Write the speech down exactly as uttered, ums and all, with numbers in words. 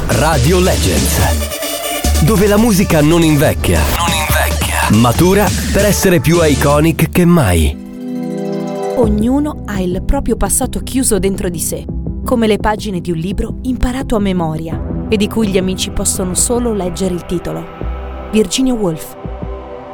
Radio Legends, dove la musica non invecchia, non invecchia, matura per essere più iconic che mai. Ognuno ha il proprio passato chiuso dentro di sé, come le pagine di un libro imparato a memoria e di cui gli amici possono solo leggere il titolo. Virginia Woolf.